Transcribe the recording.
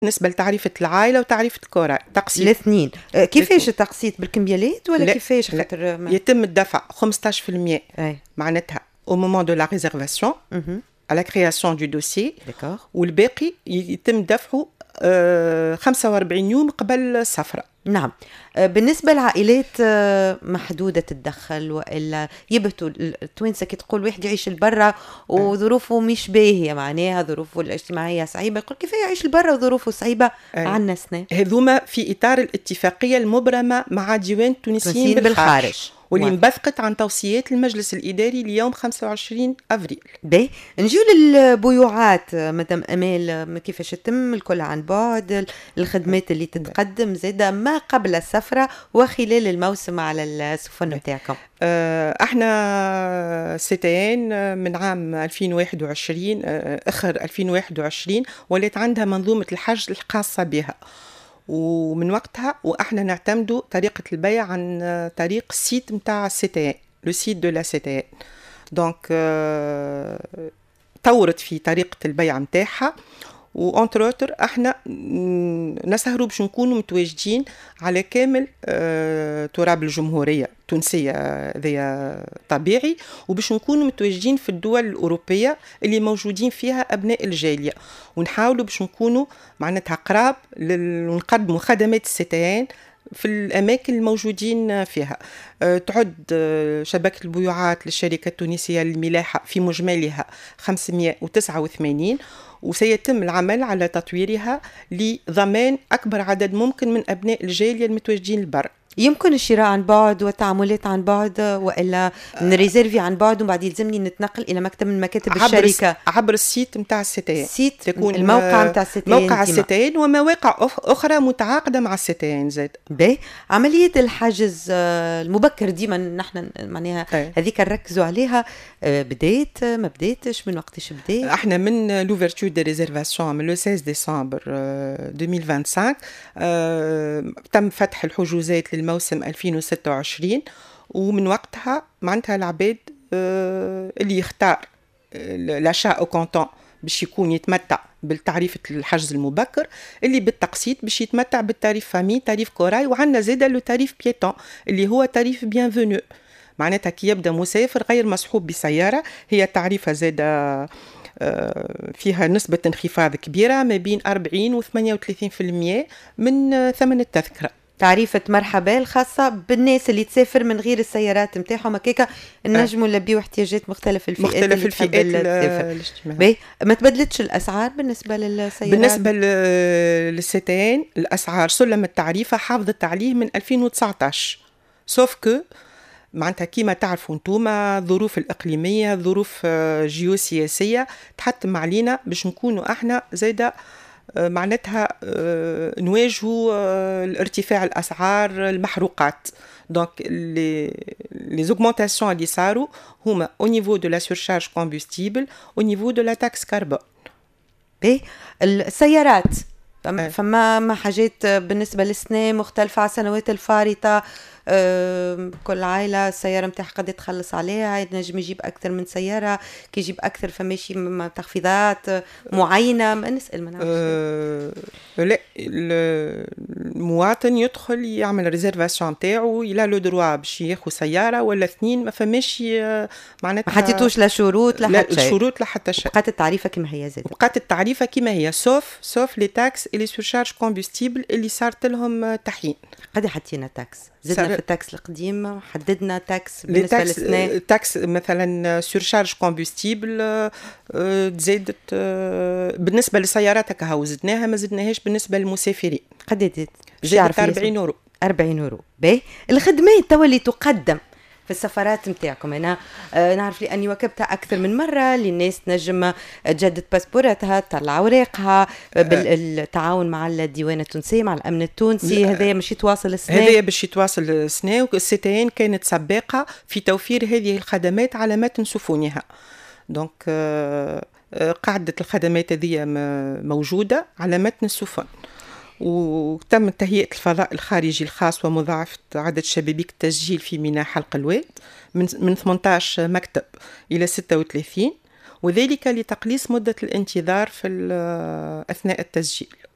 بالنسبة لتعريفة العائلة وتعريفة الكوراي تقسيط الاثنين. كيفاش التقسيط بالكمبيالات ولا كيفاش خاطر يتم الدفع 15% أي. معناتها au moment de la réservation à la création du dossier. D'accord. والباقي يتم دفعه 45 يوم قبل السفرة. نعم. بالنسبة لعائلات محدودة الدخل وإلا يبتوا التوانسة كي تقول واحد يعيش لبرا وظروفه مش باهية معناها ظروفه الاجتماعية صعيبة يقول كيف يعيش لبرا وظروفه صعيبة عنا سنة هذوما في إطار الاتفاقية المبرمة مع ديوان التونسيين بالخارج واللي انبثقت عن توصيات المجلس الإداري ليوم 25 أفريل. باهي نجيو للبيوعات مدام أمال كيفاش تتم الكل عن بعد الخدمات اللي تتقدم زادة ما قبل السفرة وخلال الموسم على السفن نتاعكم. احنا ستين من عام 2021 اخر 2021 ولات عندها منظومة الحج الخاصة بها ومن وقتها واحنا نعتمدوا طريقة البيع عن طريق السيت متاع السيتيان لو سيت دو لا سيتيان. دونك طورت في طريقة البيع متاعها وانتر اوتر احنا نسهروا باش نكونوا متواجدين على كامل تراب الجمهورية التونسية ذي طبيعي وباش نكونوا متواجدين في الدول الأوروبية اللي موجودين فيها أبناء الجالية ونحاولوا باش نكونوا معناتها قراب ونقدموا خدمات الستيان في الأماكن الموجودين فيها. تعد شبكة البيوعات للشركة التونسية للملاحة في مجملها 589 وسيتم العمل على تطويرها لضمان أكبر عدد ممكن من أبناء الجالية المتواجدين البر. يمكن الشراء عن بعد والتعاملات عن بعد وإلا نريزيرفي عن بعد وبعد يلزمني نتنقل إلى مكتب من مكاتب الشركة عبر السيت متاع الستيان. السيت تكون الموقع متاع الستيان موقع الستيان ومواقع أخرى متعاقدة مع الستيان زاد. باهي عملية الحجز المبكر ديما نحن معناها هذيك نركزوا عليها بداية ما بداتش من وقتش بدات. احنا من لوفرتور دي ريزيرفاسيون من لو 16 ديسمبر 2025 تم فتح الحجوزات للموسم 2026 ومن وقتها معناتها العباد اللي يختار لاشا او كونتون باش يكون يتمتع بالتعريف الحجز المبكر اللي بالتقسيط باش يتمتع بالتاريف فامي تاريف كوراي وعندنا زاده لو تاريف بيتون اللي هو تاريف بيانفونو معناتها كي يبدا مسافر غير مصحوب بسياره هي تعريفها زاده فيها نسبة انخفاض كبيرة ما بين 40 و 38% من ثمن التذكرة. تعريفة مرحبا الخاصة بالناس اللي تسافر من غير السيارات متاعهم هكاكا نجموا نلبيو احتياجات مختلف الفئات اللي تحب تسافر. ما تبدلتش الأسعار بالنسبة للسيارات؟ بالنسبة للستان الأسعار سلم التعريفة حافظت عليه من 2019 سوف كو معناتها كيما تعرفوا انتوما الظروف الإقليمية الظروف جيوسياسية تحتم علينا باش نكونوا احنا زايدة معناتها نواجهوا الارتفاع الأسعار المحروقات. دونك les augmentations اللي صاروا هما au niveau de la surcharge combustible au niveau de la taxe carbone. السيارات فما حاجات بالنسبة للسنة مختلفة على السنوات الفارطة. كل عائلة السيارة متاعها قد تخلص عليها نجم يجيب أكثر من سيارة كي يجيب أكثر فماشي تخفيضات معينة ما نسأل ما لا المواطن يدخل يعمل ريزيرفاسيون تاعو إلى لو دروا باش ياخذ سيارة ولا اثنين ما فماش معناتها ما حطيتوش لا شروط لا حتى شيء. شروط لا حتى شيء. بقات التعريفة كما هي زاد. بقات التعريفة كما هي سوف لي تاكس اللي سورشارج كومبوستيبل اللي صارت لهم تحيين. قد حطينا تاكس زدنا في التاكس القديم حددنا تاكس بالنسبة للسنة. تاكس مثلا سورشارج كومبوستيبل تزادت بالنسبة للسيارات هكا زدناها ما زدناهاش بالنسبة للمسافرين. قد زادت 40 يورو. 40 يورو. باهي الخدمات توا اللي تقدم في السفرات متاعكم أنا نعرف لأني وكبتها أكثر من مرة للناس تنجم تجدد باسبوراتها تطلع أوراقها بالتعاون مع الديوان التونسي مع الأمن التونسي. هذا مش يتواصل السنة هذا باش يتواصل السنة والستين كانت سباقة في توفير هذه الخدمات على متن سفنها. دونك قاعدة الخدمات هذه موجودة على متن السفن وتم تهيئة الفضاء الخارجي الخاص ومضاعفة عدد شبابيك التسجيل في ميناء حلق الواد من 18 مكتب إلى 36 وذلك لتقليص مدة الانتظار في أثناء التسجيل.